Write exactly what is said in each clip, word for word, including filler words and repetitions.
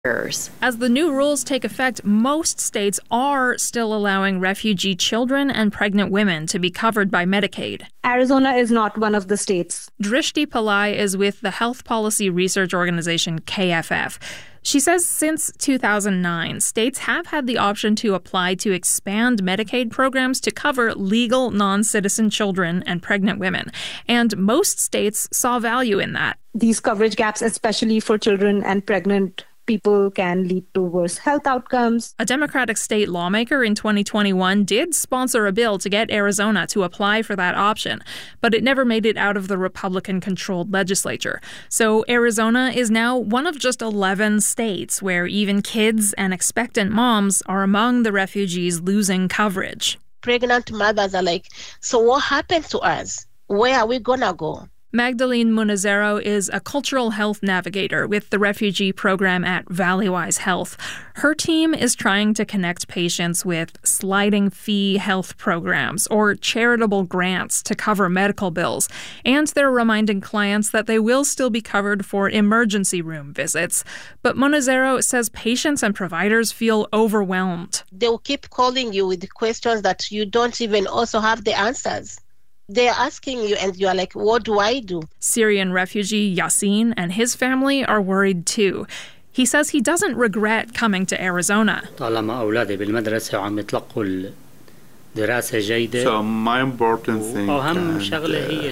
As the new rules take effect, most states are still allowing refugee children and pregnant women to be covered by Medicaid. Arizona is not one of the states. Drishti Pillai is with the health policy research organization K F F. She says since two thousand nine, states have had the option to apply to expand Medicaid programs to cover legal non-citizen children and pregnant women. And most states saw value in that. These coverage gaps, especially for children and pregnant people, can lead to worse health outcomes. A Democratic state lawmaker in twenty twenty-one did sponsor a bill to get Arizona to apply for that option, but it never made it out of the Republican-controlled legislature. So Arizona is now one of just eleven states where even kids and expectant moms are among the refugees losing coverage. Pregnant mothers are like, so what happened to us? Where are we gonna go? Magdalene Munizero is a cultural health navigator with the refugee program at Valleywise Health. Her team is trying to connect patients with sliding fee health programs or charitable grants to cover medical bills. And they're reminding clients that they will still be covered for emergency room visits. But Munizero says patients and providers feel overwhelmed. They'll keep calling you with questions that you don't even also have the answers. They're asking you and you're like, what do I do? Syrian refugee Yasin and his family are worried too. He says he doesn't regret coming to Arizona. So my important thing and uh,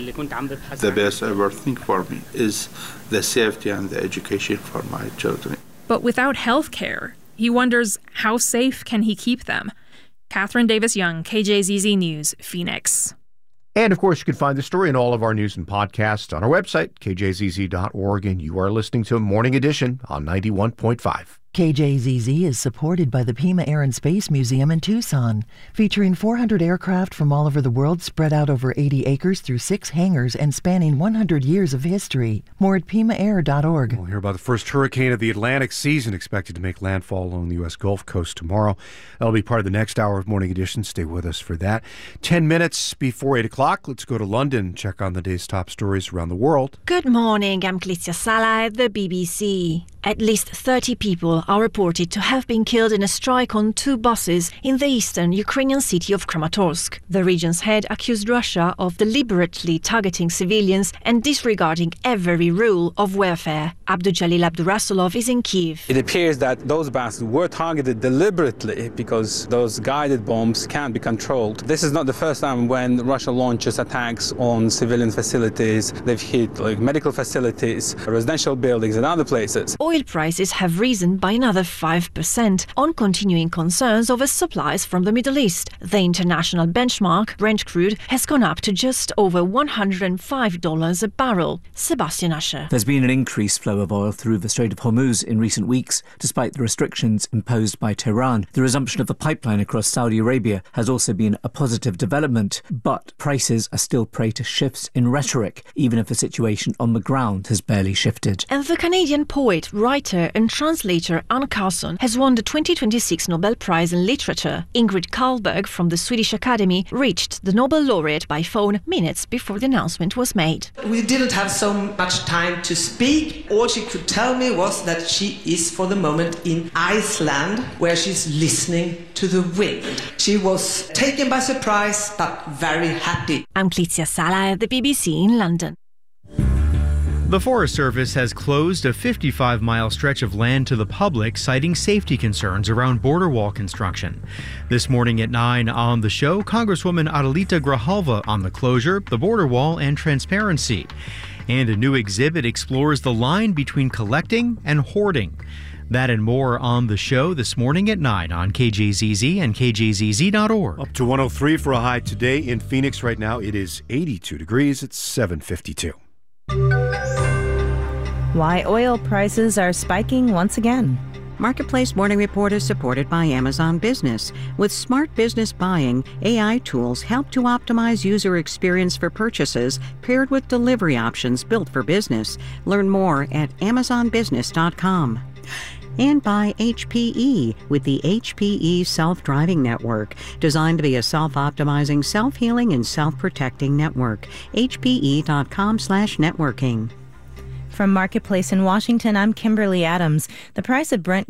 the best ever thing for me is the safety and the education for my children. But without health care, he wonders how safe can he keep them? Catherine Davis-Young, K J Z Z News, Phoenix. And, of course, you can find the story and all of our news and podcasts on our website, k j z z dot org. And you are listening to Morning Edition on ninety-one point five. K J Z Z is supported by the Pima Air and Space Museum in Tucson, featuring four hundred aircraft from all over the world spread out over eighty acres through six hangars and spanning one hundred years of history. More at pima air dot org. We'll hear about the first hurricane of the Atlantic season expected to make landfall along the U S Gulf Coast tomorrow. That'll be part of the next hour of Morning Edition. Stay with us for that. Ten minutes before eight o'clock, let's go to London, check on the day's top stories around the world. Good morning, I'm Clizia Sala at the B B C. At least thirty people are reported to have been killed in a strike on two buses in the eastern Ukrainian city of Kramatorsk. The region's head accused Russia of deliberately targeting civilians and disregarding every rule of warfare. Abdujalil Abdurasulov is in Kyiv. It appears that those buses were targeted deliberately because those guided bombs can't be controlled. This is not the first time when Russia launches attacks on civilian facilities. They've hit like medical facilities, residential buildings and other places. Oil prices have risen by another five percent on continuing concerns over supplies from the Middle East. The international benchmark, Brent crude, has gone up to just over one hundred five dollars a barrel. Sebastian Usher. There's been an increased flow of oil through the Strait of Hormuz in recent weeks, despite the restrictions imposed by Tehran. The resumption of the pipeline across Saudi Arabia has also been a positive development, but prices are still prey to shifts in rhetoric, even if the situation on the ground has barely shifted. And the Canadian poet, writer and translator Anne Carson has won the twenty twenty-six Nobel Prize in Literature. Ingrid Carlberg from the Swedish Academy reached the Nobel laureate by phone minutes before the announcement was made. We didn't have so much time to speak. All she could tell me was that she is for the moment in Iceland, where she's listening to the wind. She was taken by surprise, but very happy. I'm Clizia Sala at the B B C in London. The Forest Service has closed a fifty-five mile stretch of land to the public, citing safety concerns around border wall construction. This morning at nine on the show, Congresswoman Adelita Grijalva on the closure, the border wall, and transparency. And a new exhibit explores the line between collecting and hoarding. That and more on the show this morning at nine on K J Z Z and k j z z dot org. Up to one oh three for a high today in Phoenix. Right now it is eighty-two degrees. It's seven fifty-two. Why oil prices are spiking once again. Marketplace Morning Report is supported by Amazon Business. With smart business buying, A I tools help to optimize user experience for purchases paired with delivery options built for business. Learn more at amazon business dot com. And by H P E with the H P E Self-Driving Network, designed to be a self-optimizing, self-healing, and self-protecting network. H P E dot com slash networking. From Marketplace in Washington, I'm Kimberly Adams. The price of Brent